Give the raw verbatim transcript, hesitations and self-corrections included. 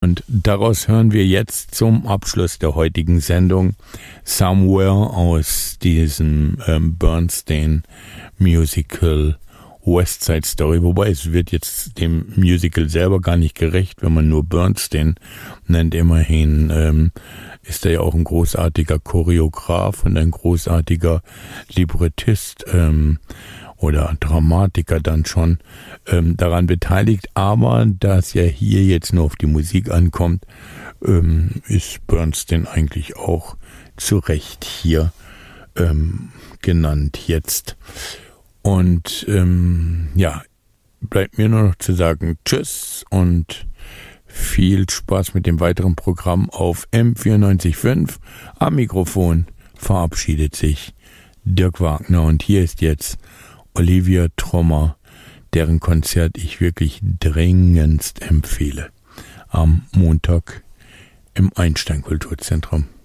Und daraus hören wir jetzt zum Abschluss der heutigen Sendung Somewhere aus diesem ähm, Bernstein Musical West Side Story, wobei es wird jetzt dem Musical selber gar nicht gerecht, wenn man nur Bernstein nennt. Immerhin ähm, ist er ja auch ein großartiger Choreograf und ein großartiger Librettist ähm, oder Dramatiker dann schon ähm, daran beteiligt. Aber da es ja hier jetzt nur auf die Musik ankommt, ähm, ist Bernstein eigentlich auch zu Recht hier ähm, genannt jetzt. Und ähm, ja, bleibt mir nur noch zu sagen Tschüss und viel Spaß mit dem weiteren Programm auf M vierundneunzig Komma fünf. Am Mikrofon verabschiedet sich Dirk Wagner und hier ist jetzt Olivia Trommer, deren Konzert ich wirklich dringendst empfehle. Am Montag im Einstein Kulturzentrum.